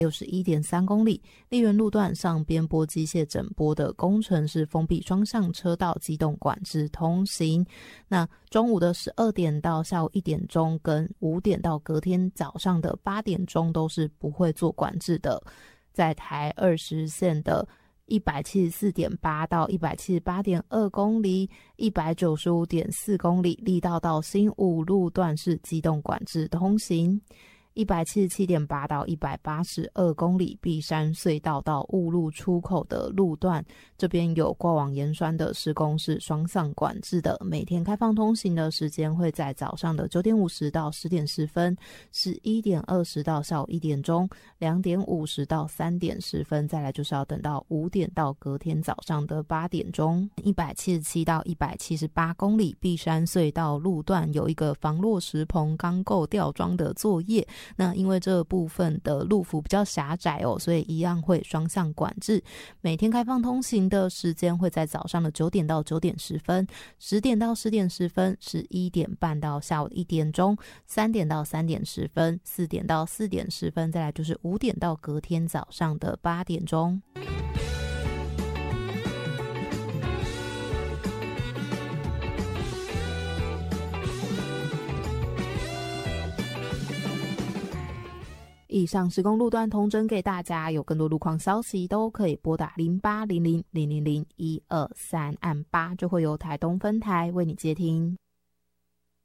61.3公里。丽园路段上边坡机械整波的工程是封闭双向车道机动管制通行。那中午的12点到下午1点钟跟5点到隔天早上的8点钟都是不会做管制的。在台20线的174.8到178.2公里 195.4 公里，力道到新武路段是机动管制通行。177.8到182公里，碧山隧道到雾路出口的路段，这边有挂网盐酸的施工是双向管制的，每天开放通行的时间会在早上的9点50到10点10分，11点20到下午1点钟，2点50到3点10分，再来就是要等到5点到隔天早上的8点钟。177到178公里，碧山隧道路段有一个防落石棚钢构吊装的作业，那因为这部分的路幅比较狭窄哦，所以一样会双向管制。每天开放通行的时间会在早上的9点到9点10分，10点到10点10分，11点半到下午1点钟，3点到3点10分，4点到4点10分，再来就是5点到隔天早上的8点钟。以上施工路段统整给大家，有更多路况消息都可以拨打0800000123按8，就会由台东分台为你接听。